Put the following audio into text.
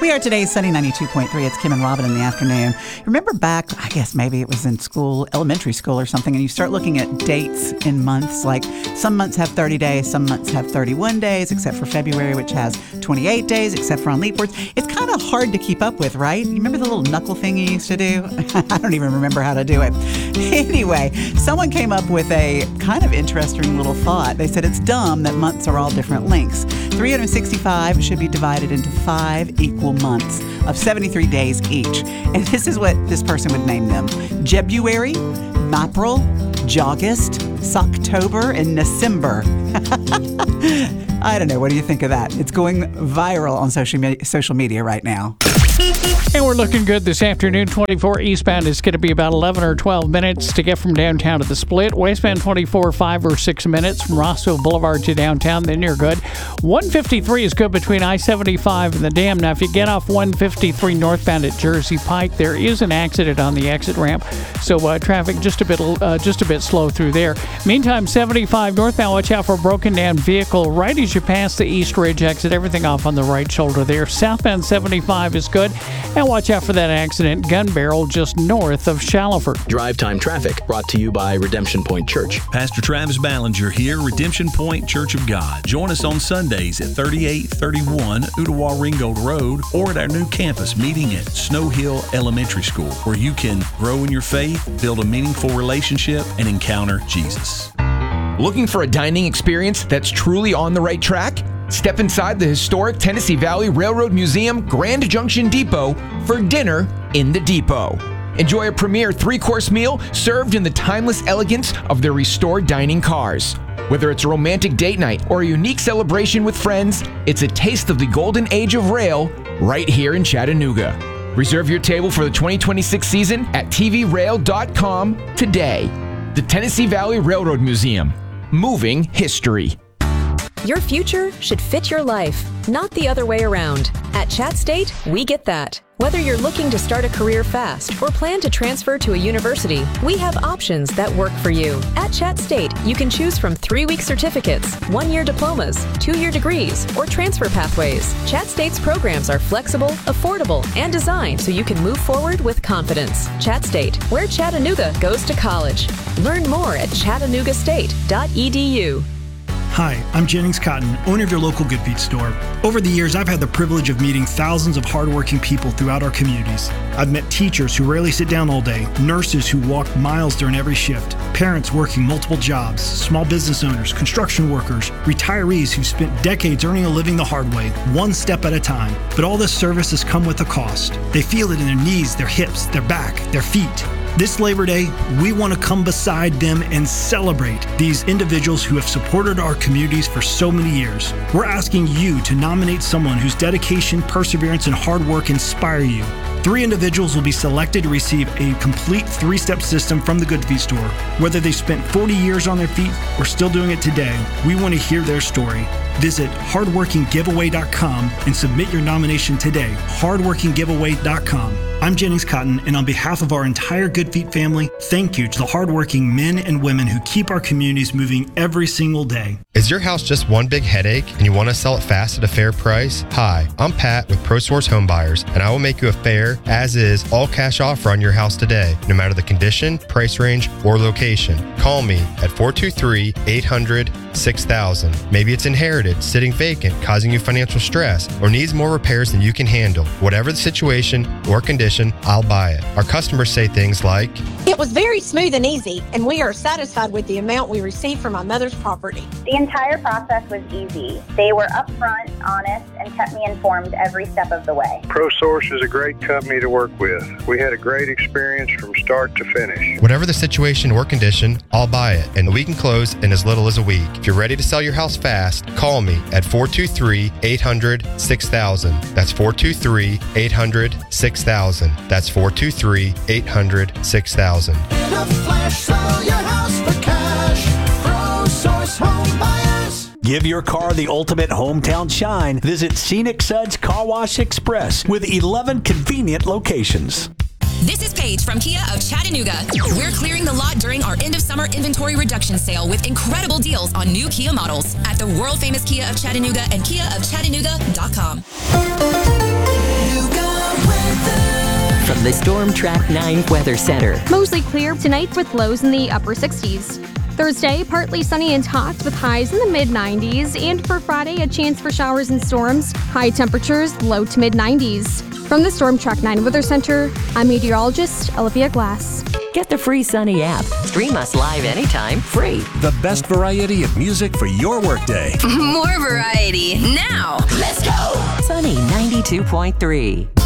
We are today's Sunny 92.3. It's Kim and Robin in the afternoon. Remember back, I guess maybe it was in school, elementary school or something, and you start looking at dates in months. Like some months have 30 days, some months have 31 days, except for February, which has 28 days, except for on leap words. It's kind of hard to keep up with, right? You remember the little knuckle thing you used to do? I don't even remember how to do it. Anyway, someone came up with a kind of interesting little thought. They said it's dumb that months are all different lengths. 365 should be divided into 5 equal months of 73 days each. And this is what this person would name them: Jebuary, Mapril, Jogust, Socktober, and December. I don't know. What do you think of that? It's going viral on social media right now. And we're looking good this afternoon. 24 eastbound is going to be about 11 or 12 minutes to get from downtown to the Split. Westbound 24, 5 or 6 minutes from Rossville Boulevard to downtown. Then you're good. 153 is good between I-75 and the Dam. Now, if you get off 153 northbound at Jersey Pike, there is an accident on the exit ramp, so traffic just a bit slow through there. Meantime, 75 northbound, watch out for a broken down vehicle right as you pass the East Ridge exit. Everything off on the right shoulder there. Southbound 75 is good. And watch out for that accident, Gun Barrel, just north of Shallowford. Drive Time Traffic, brought to you by Redemption Point Church. Pastor Travis Ballinger here, Redemption Point Church of God. Join us on Sundays at 3831 Ottawa Ringgold Road or at our new campus meeting at Snow Hill Elementary School, where you can grow in your faith, build a meaningful relationship, and encounter Jesus. Looking for a dining experience that's truly on the right track? Step inside the historic Tennessee Valley Railroad Museum Grand Junction Depot for dinner in the depot. Enjoy a premier 3-course meal served in the timeless elegance of their restored dining cars. Whether it's a romantic date night or a unique celebration with friends, it's a taste of the golden age of rail right here in Chattanooga. Reserve your table for the 2026 season at tvrail.com today. The Tennessee Valley Railroad Museum. Moving history. Your future should fit your life, not the other way around. At Chat State, we get that. Whether you're looking to start a career fast or plan to transfer to a university, we have options that work for you. At Chat State, you can choose from 3-week certificates, 1-year diplomas, 2-year degrees, or transfer pathways. Chat State's programs are flexible, affordable, and designed so you can move forward with confidence. Chat State, where Chattanooga goes to college. Learn more at chattanoogastate.edu. Hi, I'm Jennings Cotton, owner of your local Good Feet store. Over the years, I've had the privilege of meeting thousands of hardworking people throughout our communities. I've met teachers who rarely sit down all day, nurses who walk miles during every shift, parents working multiple jobs, small business owners, construction workers, retirees who've spent decades earning a living the hard way, one step at a time. But all this service has come with a cost. They feel it in their knees, their hips, their back, their feet. This Labor Day, we want to come beside them and celebrate these individuals who have supported our communities for so many years. We're asking you to nominate someone whose dedication, perseverance, and hard work inspire you. 3 individuals will be selected to receive a complete 3-step system from the Good Feet store. Whether they've spent 40 years on their feet or still doing it today, we want to hear their story. Visit hardworkinggiveaway.com and submit your nomination today. hardworkinggiveaway.com. I'm Jennings Cotton, and on behalf of our entire Good Feet family, thank you to the hardworking men and women who keep our communities moving every single day. Is your house just one big headache and you want to sell it fast at a fair price? Hi, I'm Pat with ProSource Home Buyers, and I will make you a fair, as-is, all-cash offer on your house today, no matter the condition, price range, or location. Call me at 423-800-6000. Maybe it's inherited, sitting vacant, causing you financial stress, or needs more repairs than you can handle. Whatever the situation or condition, I'll buy it. Our customers say things like, "It was very smooth and easy, and we are satisfied with the amount we received from my mother's property." The entire process was easy. They were upfront, honest, and kept me informed every step of the way. ProSource is a great company to work with. We had a great experience from start to finish. Whatever the situation or condition, I'll buy it, and we can close in as little as a week. If you're ready to sell your house fast, call me at 423-800-6000. That's 423-800-6000. That's 423-800-6000. In a flash, sell your house for cash. ProSource Home Buyers. Give your car the ultimate hometown shine. Visit Scenic Suds Car Wash Express with 11 convenient locations. This is Paige from Kia of Chattanooga. We're clearing the lot during our end of summer inventory reduction sale with incredible deals on new Kia models at the world famous Kia of Chattanooga and KiaofChattanooga.com. the Storm Track 9 Weather Center. Mostly clear tonight with lows in the upper 60s. Thursday, partly sunny and hot with highs in the mid-90s. And for Friday, a chance for showers and storms. High temperatures, low to mid-90s. From the Storm Track 9 Weather Center, I'm meteorologist Olivia Glass. Get the free Sunny app. Stream us live anytime, free. The best variety of music for your workday. More variety now. Let's go. Sunny 92.3.